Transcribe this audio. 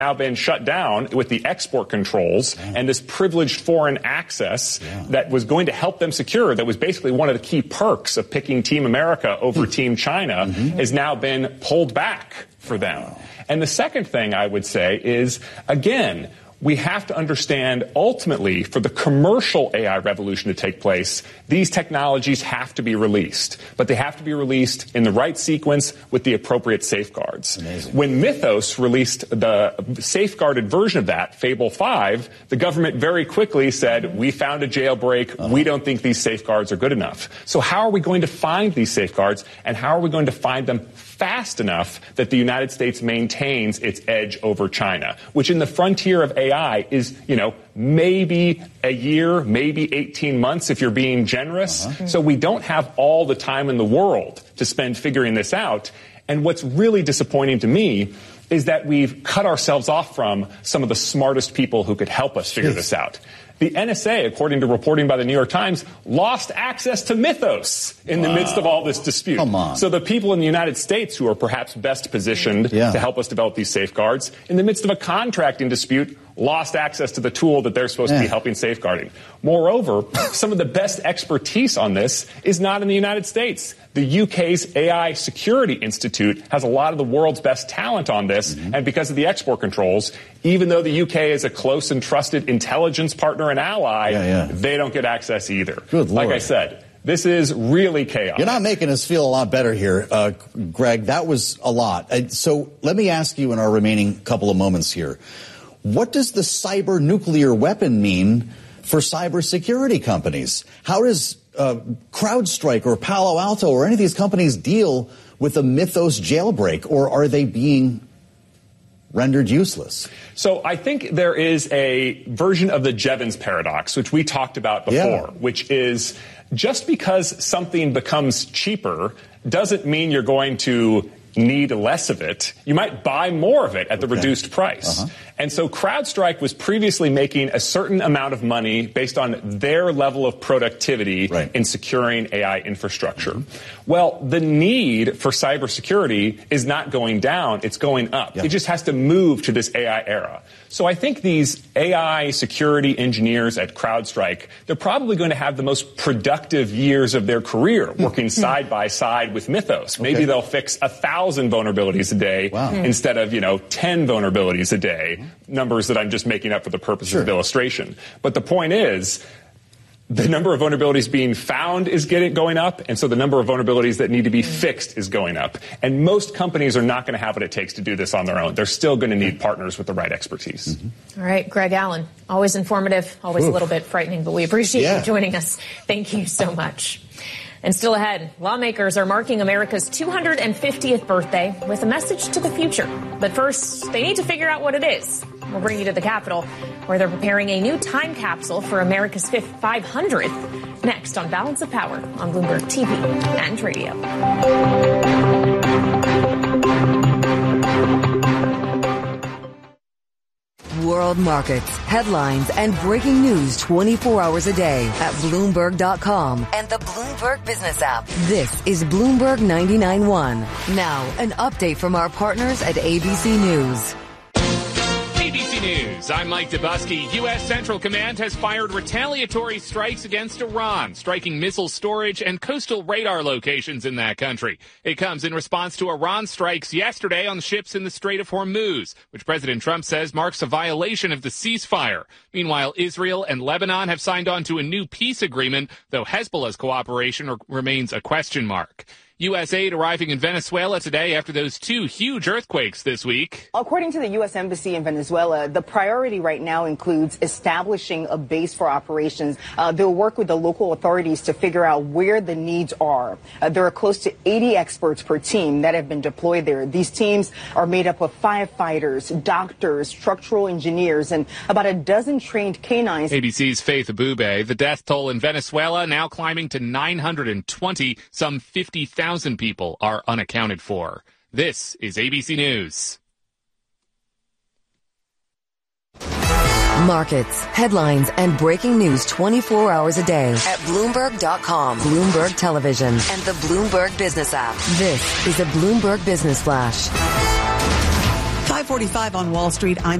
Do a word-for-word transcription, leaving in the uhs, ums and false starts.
now been shut down with the export controls yeah. and this privileged foreign access yeah. that was going to help them secure, that was basically one of the key perks of picking Team America over mm. Team China, mm-hmm. has now been pulled back for them. Wow. And the second thing I would say is, again, we have to understand ultimately for the commercial A I revolution to take place, these technologies have to be released, but they have to be released in the right sequence with the appropriate safeguards. Amazing. When Mythos released the safeguarded version of that, Fable five, the government very quickly said, we found a jailbreak. Uh-huh. We don't think these safeguards are good enough. So how are we going to find these safeguards, and how are we going to find them fast enough that the United States maintains its edge over China, which in the frontier of A I is, you know, maybe a year, maybe eighteen months if you're being generous. Uh-huh. So we don't have all the time in the world to spend figuring this out. And what's really disappointing to me is that we've cut ourselves off from some of the smartest people who could help us figure Jeez. this out. The N S A, according to reporting by the New York Times, lost access to Mythos in wow. the midst of all this dispute. Come on. So the people in the United States who are perhaps best positioned yeah. to help us develop these safeguards, in the midst of a contracting dispute, lost access to the tool that they're supposed yeah. to be helping safeguarding. Moreover, some of the best expertise on this is not in the United States. The U K's A I Security Institute has a lot of the world's best talent on this, mm-hmm. and because of the export controls, even though the U K is a close and trusted intelligence partner and ally, yeah, yeah. they don't get access either. Good Lord. Like I said, this is really chaos. You're not making us feel a lot better here, uh, Greg. That was a lot. Uh, so let me ask you in our remaining couple of moments here, what does the cyber nuclear weapon mean for cybersecurity companies? How does uh, CrowdStrike or Palo Alto or any of these companies deal with a Mythos jailbreak, or are they being rendered useless? So I think there is a version of the Jevons paradox, which we talked about before, yeah. which is just because something becomes cheaper doesn't mean you're going to need less of it. You might buy more of it at the okay. reduced price. Uh-huh. And so CrowdStrike was previously making a certain amount of money based on their level of productivity right. in securing A I infrastructure. Mm-hmm. Well, the need for cybersecurity is not going down, it's going up. Yeah. It just has to move to this A I era. So I think these A I security engineers at CrowdStrike, they're probably going to have the most productive years of their career working side by side with Mythos. Okay. Maybe they'll fix a thousand vulnerabilities a day wow. instead of, you know, ten vulnerabilities a day, numbers that I'm just making up for the purposes sure. of illustration. But the point is, the number of vulnerabilities being found is getting going up, and so the number of vulnerabilities that need to be fixed is going up. And most companies are not going to have what it takes to do this on their own. They're still going to need partners with the right expertise. Mm-hmm. All right, Greg Allen, always informative, always Oof. a little bit frightening, but we appreciate yeah. you joining us. Thank you so much. And still ahead, lawmakers are marking America's two hundred fiftieth birthday with a message to the future. But first, they need to figure out what it is. We'll bring you to the Capitol, where they're preparing a new time capsule for America's five hundredth. Next on Balance of Power on Bloomberg T V and radio. World markets, headlines, and breaking news twenty-four hours a day at Bloomberg dot com and the Bloomberg Business app. This is Bloomberg ninety-nine point one. Now, an update from our partners at A B C News. A B C News, I'm Mike Dubusky. U S. Central Command has fired retaliatory strikes against Iran, striking missile storage and coastal radar locations in that country. It comes in response to Iran strikes yesterday on ships in the Strait of Hormuz, which President Trump says marks a violation of the ceasefire. Meanwhile, Israel and Lebanon have signed on to a new peace agreement, though Hezbollah's cooperation r- remains a question mark. U S aid arriving in Venezuela today after those two huge earthquakes this week. According to the U S Embassy in Venezuela, the priority right now includes establishing a base for operations. Uh, they'll work with the local authorities to figure out where the needs are. Uh, there are close to eighty experts per team that have been deployed there. These teams are made up of firefighters, doctors, structural engineers, and about a dozen trained canines. A B C's Faith Abube. The death toll in Venezuela now climbing to nine hundred twenty. Some fifty thousand people are unaccounted for. This is A B C News. Markets, headlines, and breaking news twenty-four hours a day at Bloomberg dot com, Bloomberg Television, and the Bloomberg Business app. This is a Bloomberg Business Flash. five forty-five on Wall Street. I'm